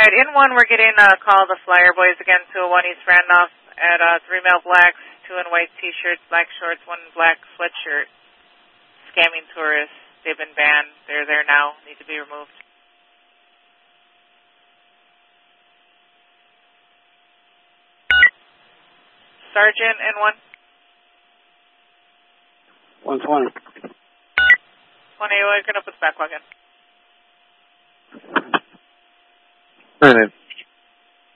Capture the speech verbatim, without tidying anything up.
All right, in one, we're getting a call the Flyer Boys again, two oh one East Randolph at uh, three male blacks, two in white T-shirts, black shorts, one black sweatshirt, scamming tourists. They've been banned. They're there now. Need to be removed. Sergeant in one. one twenty. twenty, we're going to put the back wagon. All right.